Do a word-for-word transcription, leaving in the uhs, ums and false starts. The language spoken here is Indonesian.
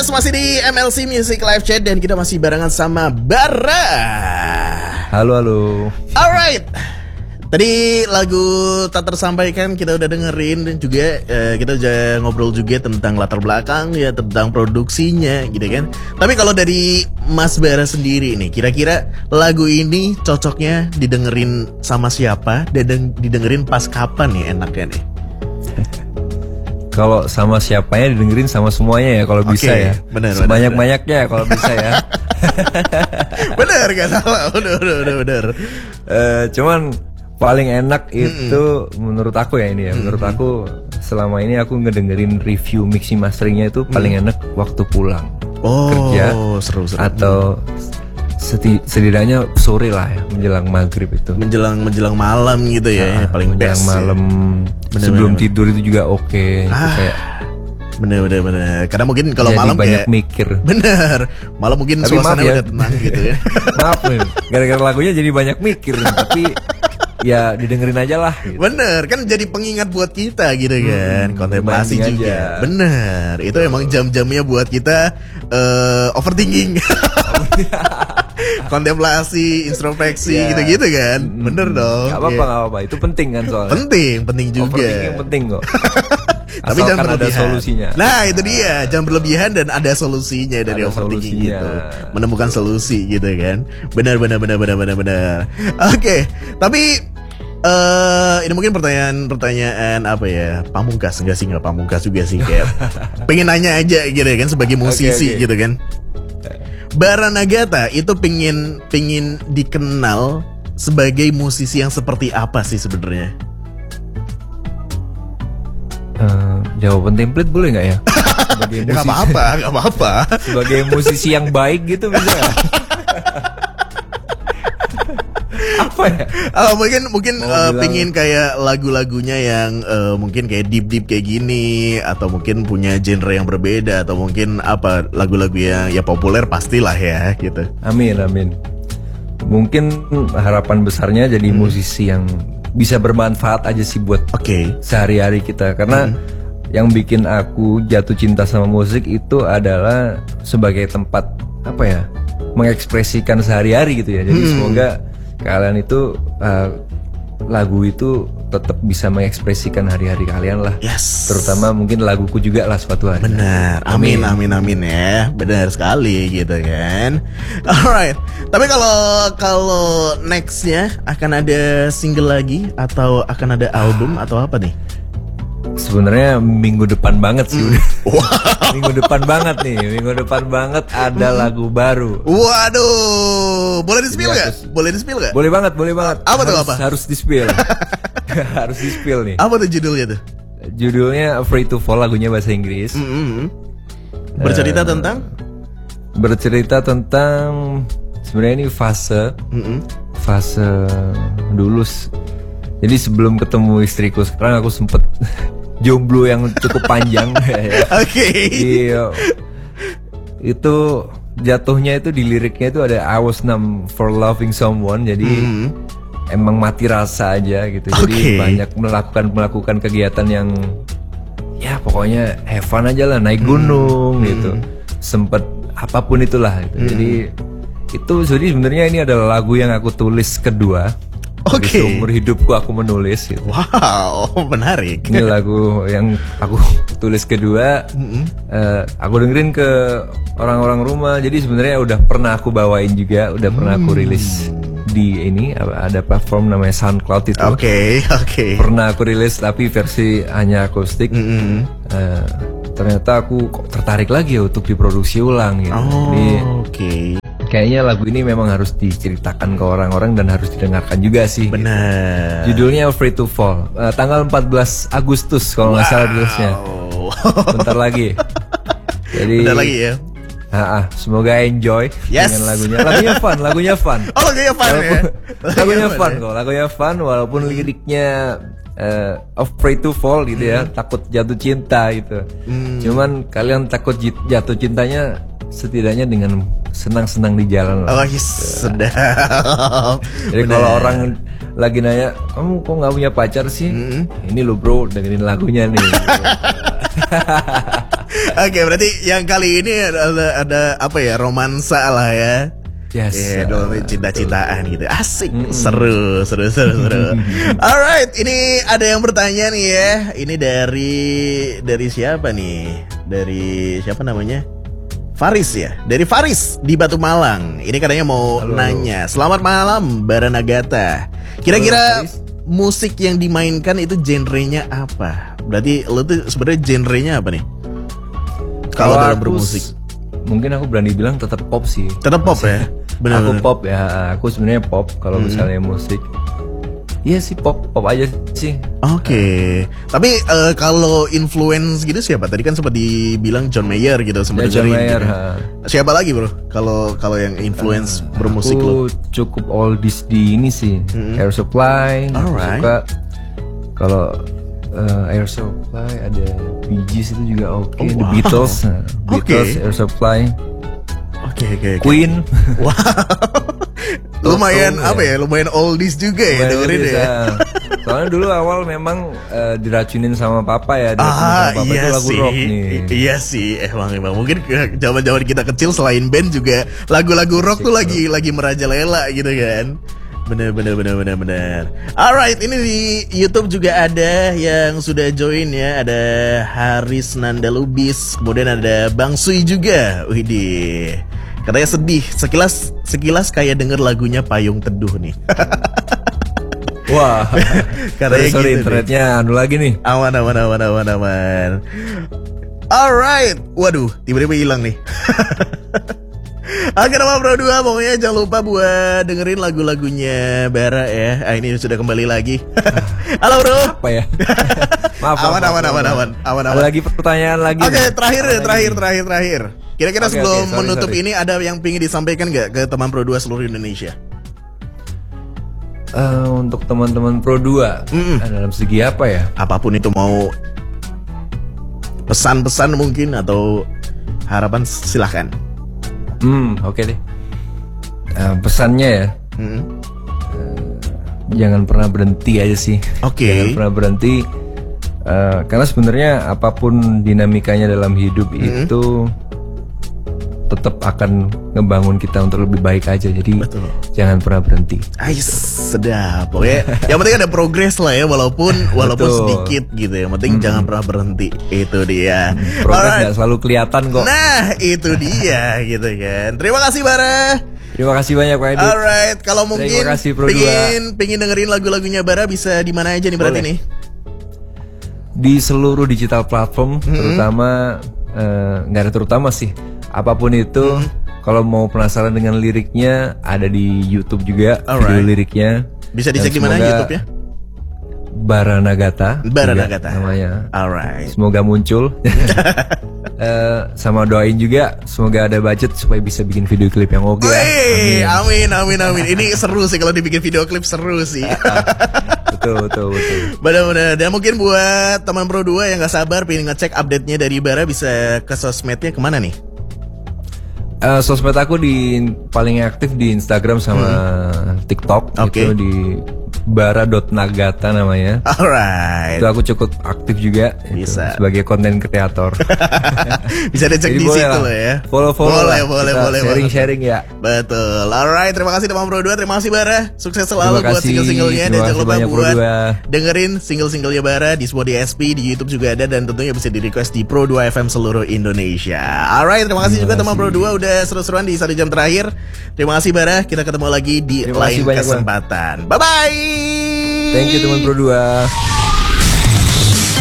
Yes, masih di M L C Music Live Chat dan kita masih barengan sama Bara. Halo, halo. Alright. Tadi lagu tak tersampaikan kita udah dengerin dan juga eh, kita udah ngobrol juga tentang latar belakang ya, tentang produksinya gitu kan. Tapi kalau dari Mas Bara sendiri nih, kira-kira lagu ini cocoknya didengerin sama siapa dan didengerin pas kapan nih enaknya nih? Kalau sama siapanya didengerin sama semuanya ya kalau okay, bisa ya. Bener, sebanyak-banyaknya kalau bisa ya. Bener, gak salah. Bener, bener, bener. Uh, cuman paling enak itu mm-hmm. menurut aku ya ini ya. Menurut mm-hmm. aku selama ini aku ngedengerin review mixing masteringnya itu paling mm. enak waktu pulang oh, kerja seru-seru. Atau seti- setidaknya sore lah ya, menjelang maghrib itu. Menjelang menjelang malam gitu ya, nah, paling menjelang best. Malam ya. sebelum bener, tidur itu juga oke. Okay. Ah. Kayak bener bener bener. Karena mungkin kalau malam banyak kayak mikir. Bener. Malam mungkin tapi suasana ya, udah tenang gitu ya. Maaf nih, gara-gara lagunya jadi banyak mikir. Tapi ya didengerin aja lah gitu. Bener, kan jadi pengingat buat kita gitu kan. hmm, kontemplasi juga aja. Bener, itu emang jam-jamnya buat kita uh, overthinking. Kontemplasi, introspeksi yeah. gitu-gitu kan. Bener hmm, dong. Gak apa-apa, yeah. gak apa-apa. Itu penting kan soalnya. Penting, penting juga. Overthinking penting kok. Tapi jangan berlebihan. Ada solusinya. Nah itu dia, jangan berlebihan dan ada solusinya dari ada overthinking solusinya. gitu. Menemukan solusi gitu kan. Benar benar benar benar benar benar. Oke, okay. Tapi uh, ini mungkin pertanyaan-pertanyaan apa ya? Pamungkas enggak sih, enggak pamungkas juga sih kayak. Pengen nanya aja gitu kan sebagai musisi okay, okay. gitu kan. Bara Nagata itu pingin pingin dikenal sebagai musisi yang seperti apa sih sebenarnya? Uh, jawaban template boleh nggak ya? Sebagai musisi, ya, gak apa-apa, gak apa-apa. Sebagai musisi yang baik gitu bisa. Apa ya? Uh, mungkin mungkin uh, pingin kayak lagu-lagunya yang uh, mungkin kayak deep deep kayak gini, atau mungkin punya genre yang berbeda, atau mungkin apa lagu-lagu yang ya populer pastilah ya gitu. Amin amin. Mungkin harapan besarnya jadi hmm. musisi yang bisa bermanfaat aja sih buat okay. sehari-hari kita. Karena hmm. yang bikin aku jatuh cinta sama musik itu adalah sebagai tempat apa ya, mengekspresikan sehari-hari gitu ya. Jadi hmm. semoga kalian itu uh, lagu itu tetap bisa mengekspresikan hari-hari kalian lah. Yes. Terutama mungkin laguku juga lah suatu hari. Benar. Amin amin amin ya. Benar sekali gitu kan. Alright. Tapi kalau kalau nextnya akan ada single lagi atau akan ada album atau apa nih? Sebenarnya minggu depan banget sih udah. Wow. Minggu depan banget nih, minggu depan banget ada lagu baru. Waduh, boleh di spill nggak? Boleh di spill nggak? Boleh banget, boleh banget. Apa tuh harus, apa? Harus di spill. Harus di spill nih. Apa tuh judulnya tuh? Judulnya Afraid to Fall, lagunya bahasa Inggris. Mm-hmm. Bercerita uh, tentang? Bercerita tentang sebenarnya ini fase, mm-hmm. fase dulu. Jadi sebelum ketemu istriku sekarang aku sempet jomblo yang cukup panjang. Oke. Okay. Iya. Itu jatuhnya itu di liriknya itu ada I was numb for loving someone. Jadi mm. emang mati rasa aja gitu. Jadi okay. banyak melakukan melakukan kegiatan yang ya pokoknya have fun aja lah, naik gunung mm. gitu. Sempet apapun itulah gitu. Mm. Jadi itu jadi sebenarnya ini adalah lagu yang aku tulis kedua. Oke. Okay. Seumur hidupku aku menulis gitu. Wow, menarik. Ini lagu yang aku tulis kedua. Mm-hmm. uh, Aku dengerin ke orang-orang rumah. Jadi sebenarnya udah pernah aku bawain juga, udah pernah aku rilis di ini ada platform namanya SoundCloud itu. Oke, okay, oke. Okay. Pernah aku rilis tapi versi hanya akustik. Mm-hmm. uh, Ternyata aku kok tertarik lagi ya untuk diproduksi ulang gitu. Oh, oke. Okay. Kayaknya lagu ini memang harus diceritakan ke orang-orang dan harus didengarkan juga sih. Benar. Gitu. Judulnya Afraid to Fall. Uh, tanggal empat belas Agustus kalau nggak wow. salah rilisnya. Bentar lagi. Jadi. Bentar lagi ya. Ah, semoga enjoy yes. dengan lagunya. Lagunya fun, lagunya fun. Oh, lagunya fun walaupun, ya. Lagunya fun kok, lagunya fun walaupun liriknya uh, Afraid to Fall gitu ya, hmm. takut jatuh cinta gitu. Hmm. Cuman kalian takut jatuh cintanya setidaknya dengan senang-senang di jalan lah. Oh, yes, sedap. Jadi kalau orang lagi nanya, kamu kok nggak punya pacar sih? Mm-hmm. Ini lo bro, dengerin lagunya nih. Oke, berarti yang kali ini ada, ada apa ya, romansa lah ya. Yes. Ya, yeah, cinta-cintaan gitu. Asik, mm-hmm. seru, seru, seru, seru. Alright, ini ada yang bertanya nih ya. Ini dari dari siapa nih? Dari siapa namanya? Faris ya, dari Faris di Batu Malang. Ini katanya mau halo, nanya. Selamat malam, Baranagata. Kira-kira halo, musik yang dimainkan itu genrenya apa? Berarti lo tuh sebenarnya genrenya apa nih? Kalau dalam bermusik, mungkin aku berani bilang tetap pop sih. Tetap pop ya. Bener, aku bener. pop ya. Aku sebenarnya pop. Kalau hmm. misalnya musik, iya sih pop, pop aja sih. Oke, okay. uh. Tapi uh, kalau influence gitu siapa? Tadi kan sempat dibilang John Mayer gitu, sempat ya, John Mayer. Gitu. Siapa lagi bro? Kalau kalau yang influence uh, bermusik lo? Aku cukup oldies di ini sih, mm-hmm. Air Supply. Alright. Suka kalau uh, Air Supply ada Bee Gees itu juga oke. Okay. Oh, wow. The Beatles, nah, Beatles, okay. Air Supply. Oke okay, oke. Okay, okay. Queen. Wow. Lumayan oh, apa ya? Lumayan oldies juga ya dengerin ya. Soalnya dulu awal memang uh, diracunin sama papa ya. Ah sama papa iya itu lagu sih. Rock nih. Iya sih. Emang emang mungkin zaman-zaman kita kecil selain band juga lagu-lagu rock tuh lagi lagi merajalela gitu kan. Bener bener bener bener bener. Alright, ini di YouTube juga ada yang sudah join ya. Ada Haris Nandalubis, kemudian ada Bang Sui juga. Widih. Katanya sedih, sekilas sekilas kayak denger lagunya Payung Teduh nih. Wah, katanya sorry, sorry gitu internetnya nih. Anu lagi nih. Aman aman aman aman aman. Alright, waduh, tiba-tiba hilang nih. Oke, nama Pro dua, pokoknya jangan lupa buat dengerin lagu-lagunya Bara ya. Ah, ini sudah kembali lagi. Halo bro. Apa ya? Maaf, aman, maaf, aman, aman, aman, aman, aman. Ada lagi pertanyaan lagi. Oke, okay, terakhir ya, terakhir, terakhir, terakhir. Kira-kira okay, sebelum okay, sorry, menutup sorry. ini ada yang pingin disampaikan nggak ke teman Pro dua seluruh Indonesia? Uh, untuk teman-teman Pro dua, mm-mm. dalam segi apa ya? Apapun itu, mau pesan-pesan mungkin atau harapan, silahkan. Hmm, oke okay deh. Uh, pesannya ya, mm-hmm. uh, jangan pernah berhenti aja sih. Oke. Okay. Jangan pernah berhenti, uh, karena sebenarnya apapun dinamikanya dalam hidup mm-hmm. itu tetap akan ngebangun kita untuk lebih baik aja. Jadi betul. Jangan pernah berhenti. Ais, sedap. Oke. Yang penting ada progres lah ya, walaupun walaupun sedikit gitu. Yang penting hmm. jangan pernah berhenti. Itu dia. Hmm, progres nggak selalu kelihatan kok. Nah, itu dia gitu kan. Terima kasih Bara. Terima kasih banyak Pak Edu. Alright, kalau mungkin kasih, pingin pingin dengerin lagu-lagunya Bara bisa di mana aja nih berarti nih? Di seluruh digital platform, mm-hmm. terutama nggak uh, ada terutama sih. Apapun itu, mm-hmm. kalau mau penasaran dengan liriknya, ada di YouTube juga. Alright. Video liriknya. Bisa dicek di mana YouTube ya? Baranagata. Baranagata namanya. Alright. Semoga muncul. uh, sama doain juga, semoga ada budget supaya bisa bikin video klip yang oke. Okay. Amin. amin, amin, amin. Ini seru sih kalau dibikin video klip, seru sih. betul, betul, betul. Benar-benar. Dan mungkin buat teman Pro dua yang nggak sabar pengen ngecek update-nya dari Bara, bisa ke sosmednya kemana nih? Uh, sosmed aku di paling aktif di Instagram sama hmm. TikTok. Okay. Itu di bara dot nagata namanya. Alright. Itu aku cukup aktif juga. Bisa. Itu, sebagai konten kreator. Bisa dicek di situ loh ya. Follow-follow boleh, lah. boleh, Kita boleh. Sharing-sharing ya. Betul. Alright, terima kasih teman Pro dua. Terima kasih Bara. Sukses selalu kasih, buat single-singlenya. Dan jangan lupa buat dengerin single-singlenya Bara di semua D S P, di YouTube juga ada. Dan tentunya bisa di request di Pro dua F M seluruh Indonesia. Alright, terima kasih terima juga teman Pro dua udah seru-seruan di satu jam terakhir. Terima kasih Bara. Kita ketemu lagi di terima lain kesempatan. Bye-bye. Thank you teman Pro dua.